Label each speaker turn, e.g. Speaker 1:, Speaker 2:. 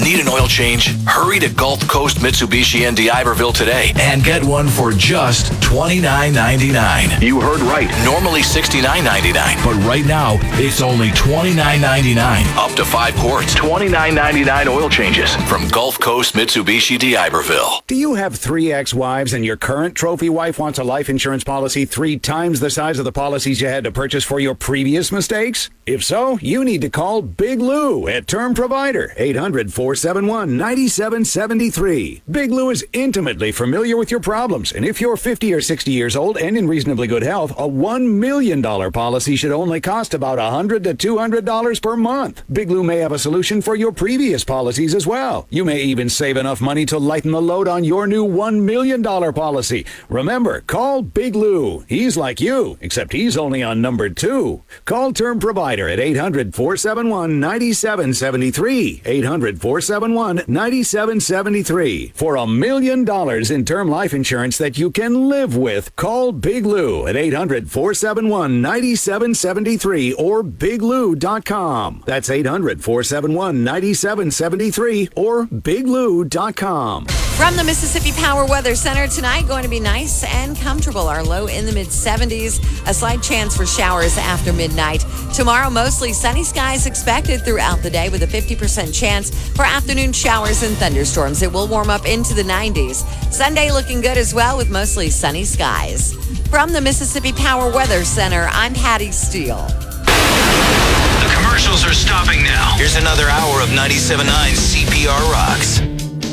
Speaker 1: Need an oil change? Hurry to Gulf Coast Mitsubishi in D'Iberville today and get one for just $29.99.
Speaker 2: You heard right.
Speaker 1: Normally $69.99, but right now it's only $29.99. Up to 5 quarts.
Speaker 2: $29.99 oil changes
Speaker 1: from Gulf Coast Mitsubishi D'Iberville.
Speaker 3: Do you have 3 ex-wives and your current trophy wife wants a life insurance policy 3 times the size of the policies you had to purchase for your previous mistakes? If so, you need to call Big Lou at Term Provider, 800-471-9773. Big Lou is intimately familiar with your problems, and if you're 50 or 60 years old and in reasonably good health, a $1 million policy should only cost about $100 to $200 per month. Big Lou may have a solution for your previous policies as well. You may even save enough money to lighten the load on your new $1 million policy. Remember, call Big Lou. He's like you, except he's only on number 2. Call Term Provider at 800-471-9773. 800-471-9773. For $1 million in term life insurance that you can live with, call Big Lou at 800-471-9773 or biglou.com. That's 800-471-9773 or biglou.com.
Speaker 4: From the Mississippi Power Weather Center tonight, going to be nice and comfortable. Our low in the mid-70s. A slight chance for showers after midnight. Tomorrow, mostly sunny skies expected throughout the day with a 50% chance for afternoon showers and thunderstorms. It will warm up into the 90s. Sunday looking good as well with mostly sunny skies. From the Mississippi Power Weather Center, I'm Patty Steele.
Speaker 5: The commercials are stopping now. Here's another hour of 97.9 CPR Rocks.